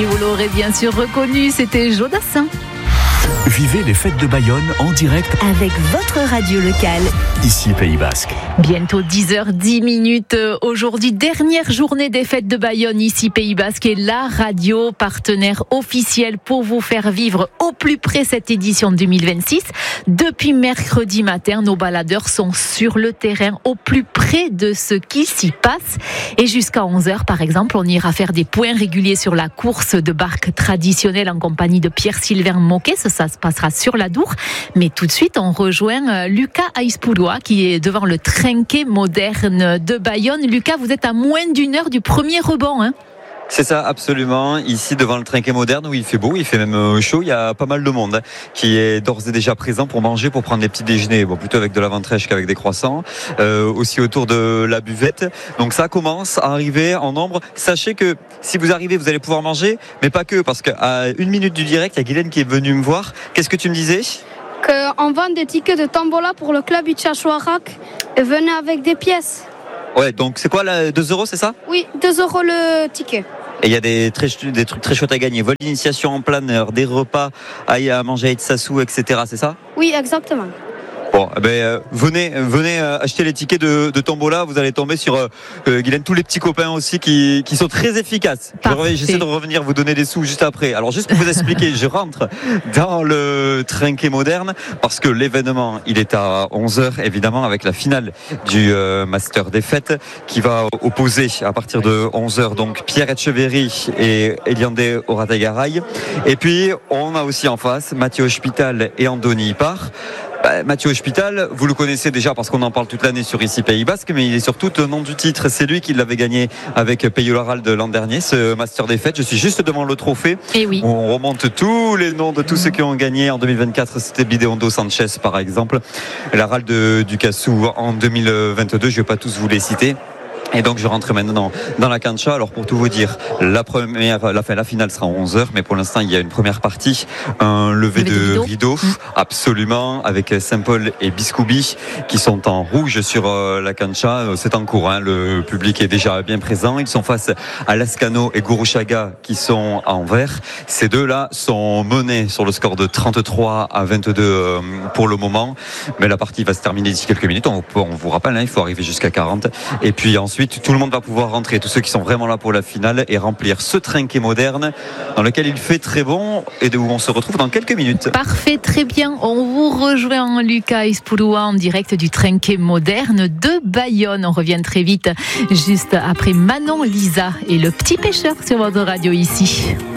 Oui, vous l'aurez bien sûr reconnu, c'était Jodassin. Vivez les fêtes de Bayonne en direct avec votre radio locale. Ici Pays Basque. Bientôt 10h10 aujourd'hui, dernière journée des fêtes de Bayonne ici Pays Basque et la radio partenaire officielle pour vous faire vivre au plus près cette édition 2026. Depuis mercredi matin, nos baladeurs sont sur le terrain au plus près de ce qui s'y passe et jusqu'à 11h par exemple, on ira faire des points réguliers sur la course de barque traditionnelle en compagnie de Pierre-Sylvain Moquet. Ça se passera sur la Dour. Mais tout de suite, on rejoint Lucas Aispulua qui est devant le trinquet moderne de Bayonne. Lucas, vous êtes à moins d'une heure du premier rebond, hein ? C'est ça, absolument. Ici, devant le trinquet moderne, où il fait beau, il fait même chaud, il y a pas mal de monde qui est d'ores et déjà présent pour manger, pour prendre les petits déjeuners. Bon, plutôt avec de la ventrèche qu'avec des croissants. Aussi autour de la buvette. Donc ça commence à arriver en nombre. Sachez que si vous arrivez, vous allez pouvoir manger, mais pas que, parce qu'à 1 minute du direct, il y a Guylaine qui est venue me voir. Qu'est-ce que tu me disais ? Qu'on vend des tickets de tombola pour le club Itchachouarak. Venez avec des pièces. Ouais, donc c'est quoi là, 2 €, c'est ça ? Oui, 2 € le ticket. Et il y a des trucs très chouettes à gagner. Vol d'initiation en planeur, des repas à manger à Itsassou, etc. C'est ça ? Oui, exactement. Bon, venez acheter les tickets de Tombola. Vous allez tomber sur Guylaine, tous les petits copains aussi qui sont très efficaces. J'essaie de revenir vous donner des sous juste après. Alors juste pour vous expliquer, je rentre dans le trinquet moderne parce que l'événement il est à 11h évidemment avec la finale du Master des Fêtes qui va opposer à partir de 11h donc Pierre Etcheverry et Eliandé Oratagaray. Et puis on a aussi en face Mathieu Hospital et Andoni Ipar. Mathieu Hospital, vous le connaissez déjà parce qu'on en parle toute l'année sur ici Pays Basque, mais il est surtout tenant du titre. C'est lui qui l'avait gagné avec Peyoral de l'an dernier, ce Master des Fêtes. Je suis juste devant le trophée. Et oui. On remonte tous les noms de tous ceux qui ont gagné en 2024. C'était Bideondo Sanchez par exemple. La râle du Cassou en 2022. Je ne vais pas tous vous les citer. Et donc je rentre maintenant dans la cancha. Alors pour tout vous dire, la finale sera à 11h, mais pour l'instant il y a une première partie, un lever de rideau, absolument, avec Saint-Paul et Biscoubi qui sont en rouge sur la cancha. C'est en cours, hein. Le public est déjà bien présent. Ils sont face à Lascano et Gurushaga qui sont en vert. Ces deux-là sont menés sur le score de 33-22 pour le moment, mais la partie va se terminer d'ici quelques minutes. On vous rappelle, hein, il faut arriver jusqu'à 40. Et puis ensuite tout le monde va pouvoir rentrer, tous ceux qui sont vraiment là pour la finale, et remplir ce trinquet moderne dans lequel il fait très bon et où on se retrouve dans quelques minutes. Parfait, très bien. On vous rejoint, Lucas Aispulua, en direct du trinquet moderne de Bayonne. On revient très vite, juste après Manon Lisa et le petit pêcheur sur votre radio ici.